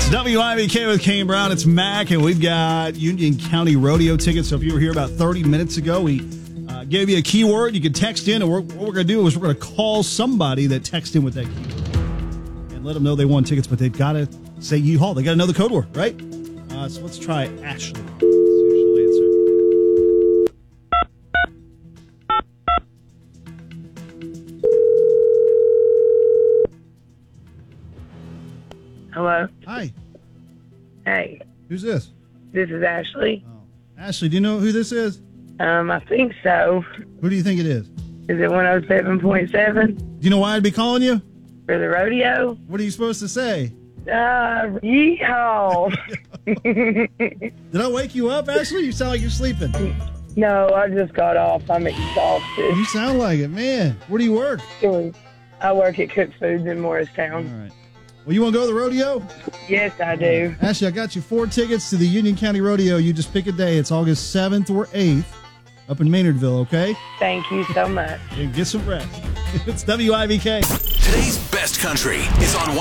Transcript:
WIBK with Kane Brown. It's Mac, and we've got Union County Rodeo tickets. So if you were here about 30 minutes ago, we gave you a keyword. You can text in, and what we're going to do is we're going to call somebody that texted in with that keyword and let them know they won tickets, but they've got to say U-Haul. They got to know the code word, right? So let's try Ashley. Let's see if she'll answer. Hello. Hi. Hey, Who's this? this is Ashley. Oh. Ashley, do you know who this is? I think so. Who do you think it is? Is it 107.7 Do you know why I'd be calling you? for the rodeo? What are you supposed to say? Yeehaw. Did I wake you up, Ashley? You sound like you're sleeping. No, I just got off. I'm exhausted. You sound like it, man. Where do you work? I work at Cook Foods in All Morristown. right. Well, you want to go to the rodeo? Yes, I do. Ashley, I got you 4 tickets to the Union County Rodeo. You just pick a day. It's August 7th or 8th up in Maynardville, okay? Thank you so much. And get some rest. It's WIBK. Today's best country is on